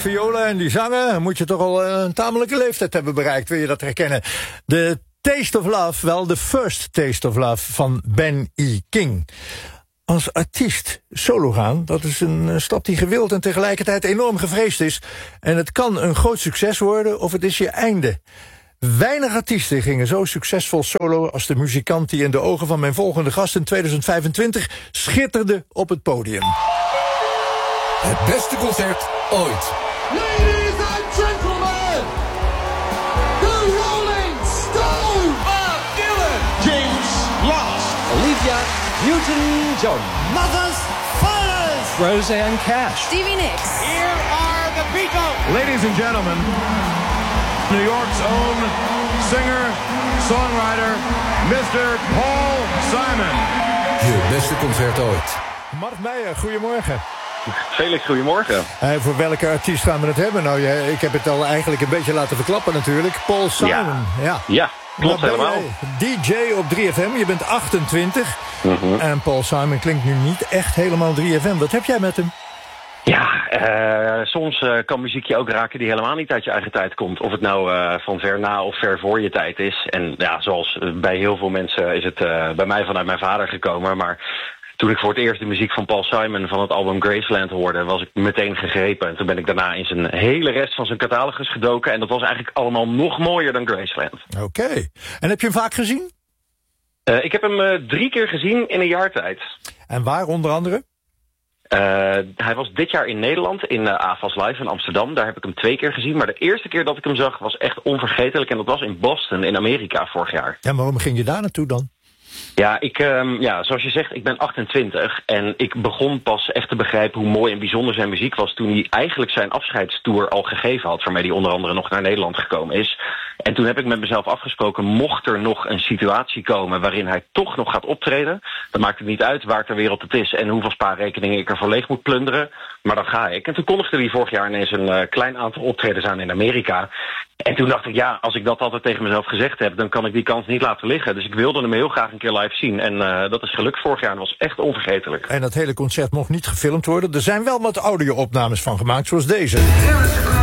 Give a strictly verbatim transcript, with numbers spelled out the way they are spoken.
violen en die zangen, dan moet je toch al een tamelijke leeftijd hebben bereikt, wil je dat herkennen. De Taste of Love, wel de First Taste of Love van Ben E. King. Als artiest solo gaan, dat is een stap die gewild en tegelijkertijd enorm gevreesd is. En het kan een groot succes worden of het is je einde. Weinig artiesten gingen zo succesvol solo als de muzikant die in de ogen van mijn volgende gast in tweeduizend vijfentwintig schitterde op het podium. Het beste concert ooit. Ladies and gentlemen, the Rolling Stones. Bob Dylan. James Last. Olivia Newton-John. Mother's Finest. Roseanne Cash. Stevie Nicks. Here are the Beatles. Ladies and gentlemen, New York's own singer, songwriter, mister Paul Simon. Je beste concert ooit. Mark Meijer, goedemorgen. Felix, goedemorgen. Uh, voor welke artiest gaan we het hebben? Nou, ja, ik heb het al eigenlijk een beetje laten verklappen natuurlijk. Paul Simon. Ja, ja. ja klopt nou, helemaal. D J op drie F M, je bent achtentwintig. Mm-hmm. En Paul Simon klinkt nu niet echt helemaal drie F M. Wat heb jij met hem? Ja, uh, soms uh, kan muziek je ook raken die helemaal niet uit je eigen tijd komt. Of het nou uh, van ver na of ver voor je tijd is. En ja, zoals bij heel veel mensen is het uh, bij mij vanuit mijn vader gekomen. Maar toen ik voor het eerst de muziek van Paul Simon van het album Graceland hoorde, was ik meteen gegrepen. En toen ben ik daarna in zijn hele rest van zijn catalogus gedoken. En dat was eigenlijk allemaal nog mooier dan Graceland. Oké. Okay. En heb je hem vaak gezien? Uh, ik heb hem uh, drie keer gezien in een jaar tijd. En waar onder andere? Uh, hij was dit jaar in Nederland, in uh, A F A S Live in Amsterdam. Daar heb ik hem twee keer gezien. Maar de eerste keer dat ik hem zag was echt onvergetelijk. En dat was in Boston, in Amerika, vorig jaar. Ja, waarom ging je daar naartoe dan? Ja, ik, um, ja, zoals je zegt, ik ben achtentwintig. En ik begon pas echt te begrijpen hoe mooi en bijzonder zijn muziek was toen hij eigenlijk zijn afscheidstour al gegeven had, waarmee hij onder andere nog naar Nederland gekomen is. En toen heb ik met mezelf afgesproken, mocht er nog een situatie komen waarin hij toch nog gaat optreden, dan maakt het niet uit waar ter wereld het is en hoeveel spaarrekeningen ik ervoor leeg moet plunderen, maar dan ga ik. En toen kondigde hij vorig jaar ineens een uh, klein aantal optredens aan in Amerika. En toen dacht ik, ja, als ik dat altijd tegen mezelf gezegd heb, dan kan ik die kans niet laten liggen. Dus ik wilde hem heel graag een keer live zien. En uh, dat is gelukt vorig jaar en dat was echt onvergetelijk. En dat hele concert mocht niet gefilmd worden. Er zijn wel wat audio-opnames van gemaakt, zoals deze.